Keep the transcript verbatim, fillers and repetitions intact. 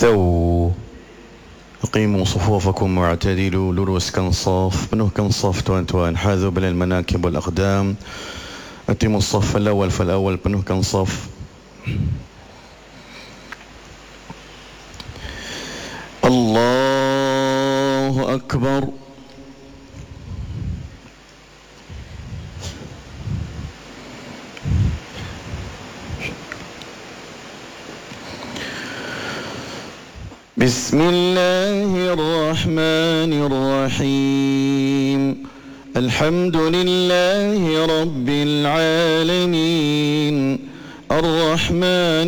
استووا أقيموا صفوفكم واعتدلوا luruskan saf, penuhkan saf tuan-tuan, hadhu bilal manakib wal aqdam, atimu saf al-awwal fal-awwal, penuhkan saf. Allahu Akbar. Bismillahirrahmanirrahim. Alhamdulillahi Rabbil Alamin. Ar-Rahman